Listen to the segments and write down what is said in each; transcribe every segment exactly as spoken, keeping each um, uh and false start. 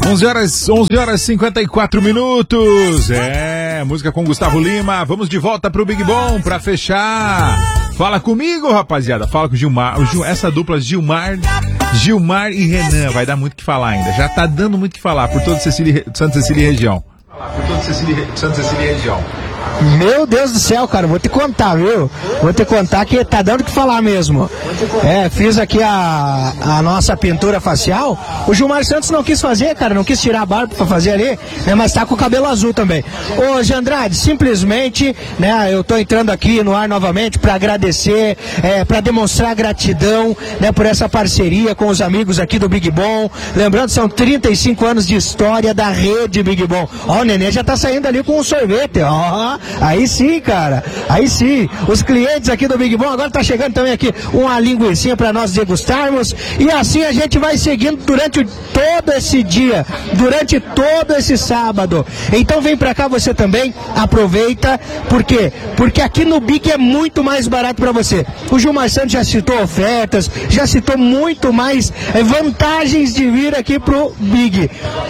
onze horas, onze horas e cinquenta e quatro minutos. É, música com Gustavo Lima. Vamos de volta pro Big Bom pra fechar. Fala comigo, rapaziada. Fala com o Gilmar. O Gil, essa dupla Gilmar, Gilmar e Renan vai dar muito o que falar ainda. Já tá dando muito o que falar por toda Cecília, Santa Cecília e região. Por toda Cecília, Santa Cecília e região. Meu Deus do céu, cara, vou te contar, viu? Vou te contar que tá dando o que falar mesmo. É, fiz aqui a, a nossa pintura facial. O Gilmar Santos não quis fazer, cara, não quis tirar a barba pra fazer ali, né? Mas tá com o cabelo azul também. Ô, Jandrade, simplesmente, né, eu tô entrando aqui no ar novamente pra agradecer, é, pra demonstrar gratidão, né, por essa parceria com os amigos aqui do Big Bom. Lembrando, são trinta e cinco anos de história da rede Big Bom. Ó, o Nenê já tá saindo ali com um sorvete, ó. Aí sim, cara, aí sim. Os clientes aqui do Big Bom, agora tá chegando também aqui uma linguicinha para nós degustarmos. E assim a gente vai seguindo durante todo esse dia, durante todo esse sábado. Então vem pra cá você também, aproveita. Por quê? Porque aqui no Big é muito mais barato para você. O Gilmar Santos já citou ofertas, já citou muito mais é, vantagens de vir aqui pro Big.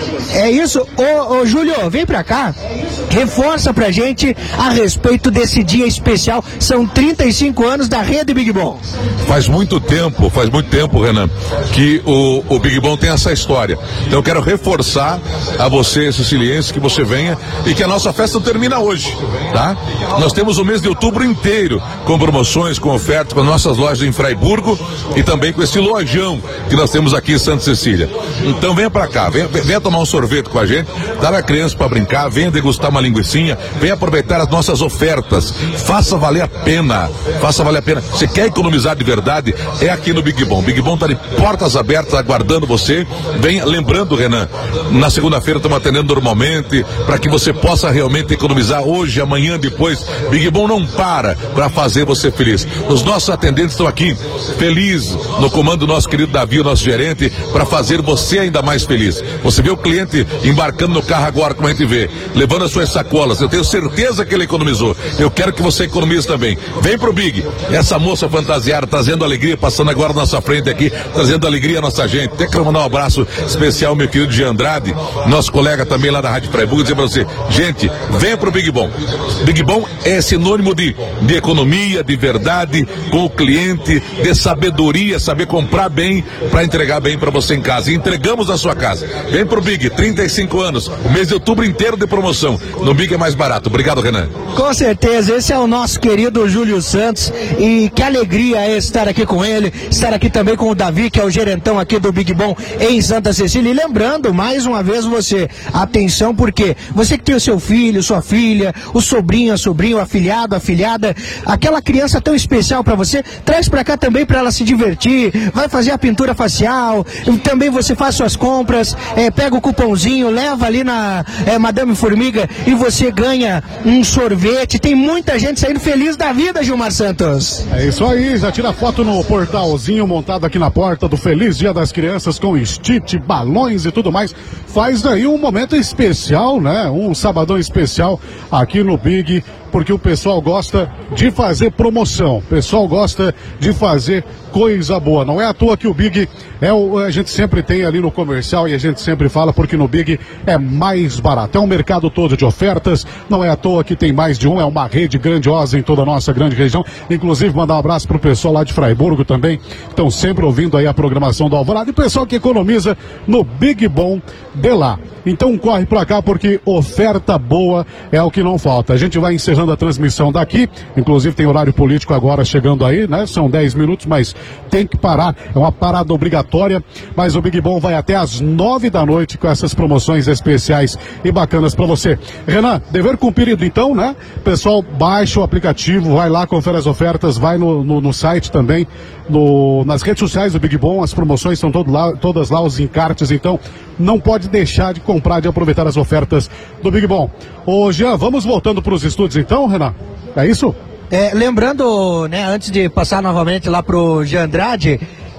É isso? Ô, ô Júlio, vem pra cá, reforça pra gente a respeito desse dia especial. São trinta e cinco anos da rede Big Bom. Faz muito tempo, faz muito tempo, Renan, que o, o Big Bom tem essa história. Então eu quero reforçar a você, siciliense, que você venha e que a nossa festa não termina hoje, tá? Nós temos o mês de outubro inteiro com promoções, com ofertas, com nossas lojas em Fraiburgo e também com esse lojão que nós temos aqui em Santa Cecília. Então venha pra cá, venha, venha tomar um sorvete com a gente, dar a criança pra brincar, venha degustar uma linguicinha, venha aproveitar as nossas ofertas, faça valer a pena, faça valer a pena. Você quer economizar de verdade? É aqui no Big Bom. Big Bom tá de portas abertas aguardando você. Venha, lembrando, Renan, na segunda-feira estamos atendendo normalmente para que você possa realmente economizar hoje, amanhã, depois. Big Bom não para para fazer você feliz. Os nossos atendentes estão aqui felizes no comando do nosso querido Davi, o nosso gerente, para fazer você ainda mais feliz. Você vê o cliente embarcando no carro agora, como a gente vê, levando as suas sacolas. Eu tenho certeza que ele economizou. Eu quero que você economize também. Vem pro Big. Essa moça fantasiada, trazendo alegria, passando agora na nossa frente aqui, trazendo alegria à nossa gente. Até quero mandar um abraço especial, meu querido Jean Andrade, nosso colega também lá da Rádio Fraiburgo, dizer pra você, gente, venha pro Big Bom. Big Bom é sinônimo de, de economia, de verdade, com o cliente, de sabedoria, saber comprar bem para entregar bem para você em casa. E entregamos a sua casa. Vem pro Big, trinta e cinco anos, o mês de outubro inteiro de promoção. No Big é mais barato. Obrigado, Renan. Com certeza, esse é o nosso querido Júlio Santos e que alegria é estar aqui com ele, estar aqui também com o Davi, que é o gerentão aqui do Big Bom em Santa Cecília. E lembrando, mais uma vez você, atenção, porque você que tem o seu filho, sua filha, o sobrinho, a sobrinho, o afilhado, a afilhada, aquela criança tão especial para você, traz para cá também para ela se divertir, vai fazer a pintura facial, também você faz suas compras, é, pega o cupomzinho, leva ali na é, Madame Formiga e você ganha um sorvete. Tem muita gente saindo feliz da vida, Gilmar Santos. É isso aí, já tira foto no portalzinho montado aqui na porta do Feliz Dia das Crianças com estite, balões e tudo mais. Faz daí um momento especial, né? Um sabadão especial aqui no Big, porque o pessoal gosta de fazer promoção, o pessoal gosta de fazer coisa boa. Não é à toa que o Big é o, a gente sempre tem ali no comercial e a gente sempre fala porque no Big é mais barato. É um mercado todo de ofertas, não é à toa que tem mais de um, é uma rede grandiosa em toda a nossa grande região. Inclusive mandar um abraço pro pessoal lá de Fraiburgo também, estão sempre ouvindo aí a programação do Alvorada, e o pessoal que economiza no Big Bom de lá. Então corre pra cá porque oferta boa é o que não falta. A gente vai encerrando a transmissão daqui, inclusive tem horário político agora chegando aí, né? São dez minutos, mas tem que parar, é uma parada obrigatória, mas o Big Bom vai até às nove da noite com essas promoções especiais e bacanas pra você. Renan, dever cumprido então, né? Pessoal, baixa o aplicativo, vai lá, confere as ofertas, vai no, no, no site também, no, nas redes sociais do Big Bom, as promoções são todo lá, todas lá, os encartes, então não pode deixar de comprar, de aproveitar as ofertas do Big Bom. Ô Jean, vamos voltando para os estúdios então, Renan? É isso? É, lembrando, né, antes de passar novamente lá pro Jean Andrade,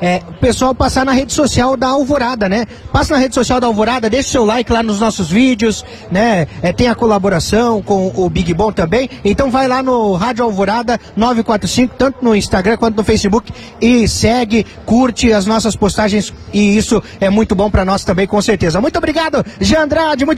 é, o pessoal passar na rede social da Alvorada, né? Passa na rede social da Alvorada, deixa o seu like lá nos nossos vídeos, né? É, tem a colaboração com o Big Bom também, então vai lá no Rádio Alvorada nove quatro cinco, tanto no Instagram quanto no Facebook, e segue, curte as nossas postagens, e isso é muito bom pra nós também, com certeza. Muito obrigado, Jean Andrade, muito